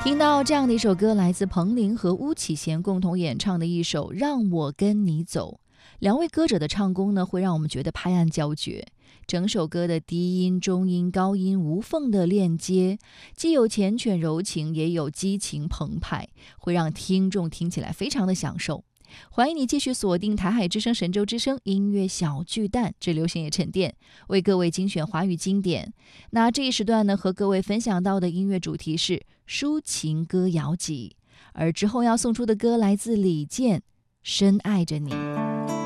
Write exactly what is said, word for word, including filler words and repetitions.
听到这样的一首歌，来自彭羚和巫启贤共同演唱的一首《让我跟你走》。两位歌者的唱功呢，会让我们觉得拍案叫绝。整首歌的低音、中音、高音无缝的链接，既有缱绻柔情，也有激情澎湃，会让听众听起来非常的享受。欢迎你继续锁定台海之声、神州之声音乐小巨蛋之流行也沉淀，为各位精选华语经典。那这一时段呢，和各位分享到的音乐主题是抒情歌谣集，而之后要送出的歌来自李健，深爱着你。